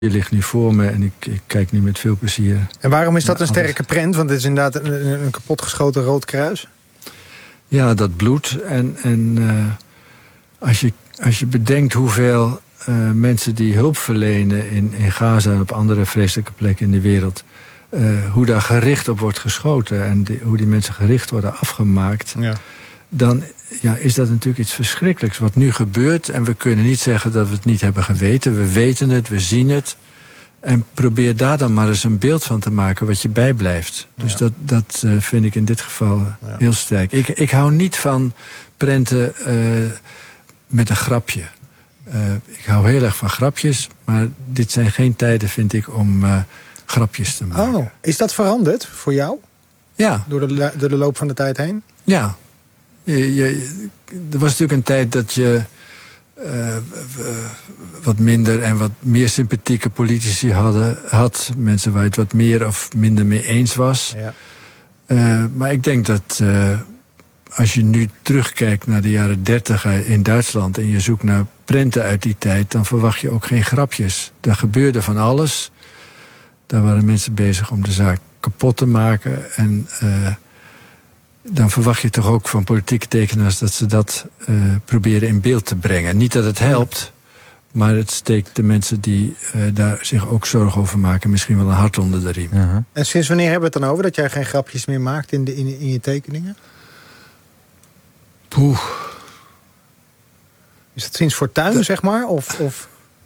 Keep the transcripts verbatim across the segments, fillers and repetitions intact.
ligt nu voor me en ik, ik kijk nu met veel plezier. En waarom is dat een sterke prent? Want het is inderdaad een, een kapotgeschoten rood kruis. Ja, dat bloed. En, en uh, als, je, als je bedenkt hoeveel uh, mensen die hulp verlenen in, in Gaza en op andere vreselijke plekken in de wereld, Uh, hoe daar gericht op wordt geschoten en die, hoe die mensen gericht worden afgemaakt, ja. dan ja, is dat natuurlijk iets verschrikkelijks wat nu gebeurt. En we kunnen niet zeggen dat we het niet hebben geweten. We weten het, we zien het. En probeer daar dan maar eens een beeld van te maken wat je bijblijft. Dus ja. dat, dat uh, vind ik in dit geval ja. heel sterk. Ik, ik hou niet van prenten uh, met een grapje. Uh, ik hou heel erg van grapjes, maar dit zijn geen tijden, vind ik, om Uh, grapjes te maken. Oh, is dat veranderd voor jou? Ja. Door de, door de loop van de tijd heen? Ja. Je, je, er was natuurlijk een tijd dat je uh, wat minder en wat meer sympathieke politici hadden, had. Mensen waar je het wat meer of minder mee eens was. Ja. Uh, maar ik denk dat uh, als je nu terugkijkt naar de jaren dertig in Duitsland en je zoekt naar prenten uit die tijd, dan verwacht je ook geen grapjes. Er gebeurde van alles. Daar waren mensen bezig om de zaak kapot te maken. En uh, dan verwacht je toch ook van politieke tekenaars dat ze dat uh, proberen in beeld te brengen. Niet dat het helpt, maar het steekt de mensen die uh, daar zich ook zorgen over maken misschien wel een hart onder de riem. Uh-huh. En sinds wanneer hebben we het dan over dat jij geen grapjes meer maakt in, de, in, in je tekeningen? Poeh. Is dat sinds Fortuyn, de... zeg maar? Of... of...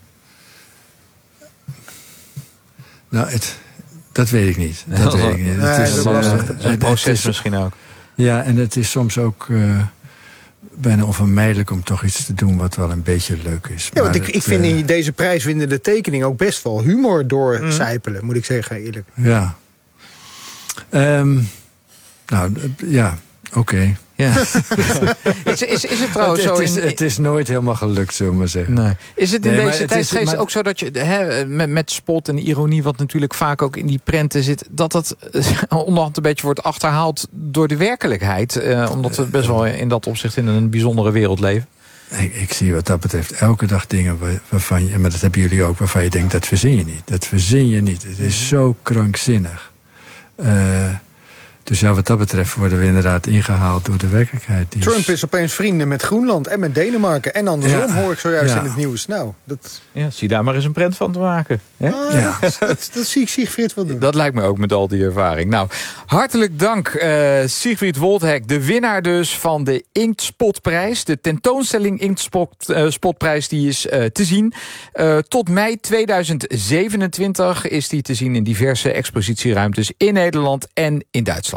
Nou, het, dat weet ik niet. Dat nee, weet ik niet. Nee, het is, dat is lastig. Uh, een proces is, misschien ook. Ja, en het is soms ook uh, bijna onvermijdelijk om toch iets te doen wat wel een beetje leuk is. Ja, want ik, ik vind uh, in deze prijswinnende tekening ook best wel humor doorcijpelen, mm. moet ik zeggen, eerlijk. Ja. Um, nou, ja, oké. Okay. Ja. is, is, is het trouwens het, zo... Het is, in, het is nooit helemaal gelukt, zullen we maar zeggen. Nee. Is het in nee, deze tijdsgeest maar... ook zo dat je hè, met, met spot en ironie, wat natuurlijk vaak ook in die prenten zit, dat dat onderhand een beetje wordt achterhaald door de werkelijkheid? Uh, omdat we best wel in dat opzicht in een bijzondere wereld leven. Ik, ik zie wat dat betreft elke dag dingen waarvan je, maar dat hebben jullie ook, waarvan je denkt, dat verzin je niet. Dat verzin je niet. Het is zo krankzinnig. Uh, Dus ja, wat dat betreft worden we inderdaad ingehaald door de werkelijkheid. Die Trump is opeens vrienden met Groenland en met Denemarken. En andersom, ja, hoor ik zojuist ja. in het nieuws. Nou, dat... Ja, zie daar maar eens een prent van te maken. Hè? Ah, ja. dat, dat, dat zie ik Siegfried wel doen. Dat lijkt me ook met al die ervaring. Nou, hartelijk dank uh, Siegfried Woldhek. De winnaar dus van de Inktspotprijs. De tentoonstelling Inktspotprijs uh, die is uh, te zien. Uh, tot mei tweeduizend zevenentwintig is die te zien in diverse expositieruimtes in Nederland en in Duitsland.